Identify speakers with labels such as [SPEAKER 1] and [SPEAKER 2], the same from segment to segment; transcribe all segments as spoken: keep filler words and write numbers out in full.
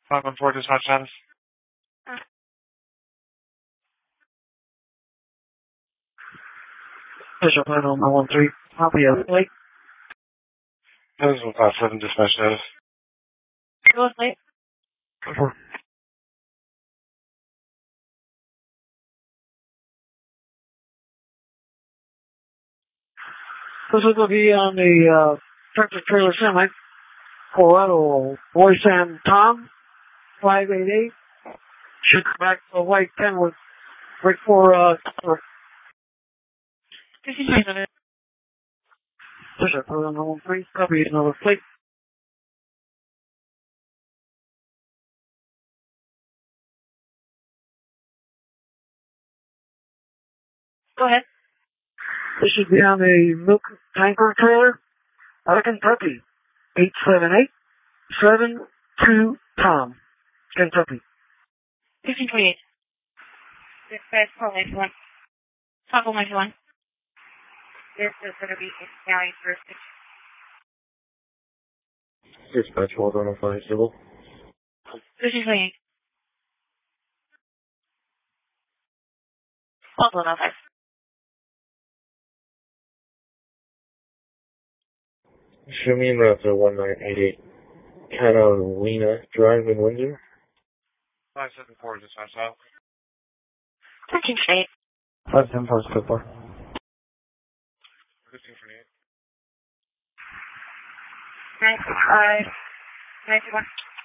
[SPEAKER 1] five one four dispatch status.
[SPEAKER 2] Bishop Final nine one three. Copy of late.
[SPEAKER 1] That is one five seven dispatch status.
[SPEAKER 3] Go with late.
[SPEAKER 2] Four. This is going to be on the uh, tractor trailer semi. Colorado Boy Sam Tom, five eight eight. Should come back to the white Kenwood right for uh,
[SPEAKER 3] fifty-three hundred.
[SPEAKER 2] Bishop Final nine one three. Copy another plate.
[SPEAKER 3] Go ahead.
[SPEAKER 2] This should be on a milk tanker trailer out of Kentucky. eight seven eight seven two Tom, Kentucky.
[SPEAKER 3] fifteen twenty-eight. This guy's call ninety-one. Toggle ninety-one. This is going to be in county jurisdiction.
[SPEAKER 1] Dispatch, hold on, I'll find civil.
[SPEAKER 3] fifteen twenty-eight. Hold on, five.
[SPEAKER 1] Show me en route to one nine eight eight. Catalina Drive in Windsor. five seven four dispatch out.
[SPEAKER 3] thirteen twenty-eight.
[SPEAKER 2] five seven four split four.
[SPEAKER 1] fifteen twenty-eight.
[SPEAKER 3] ninety-five. ninety-one.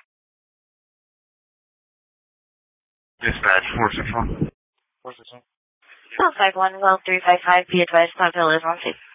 [SPEAKER 1] Dispatch, four six one. four six one.
[SPEAKER 3] Well, five one, well, three five five, be advised, Stockville is on safe.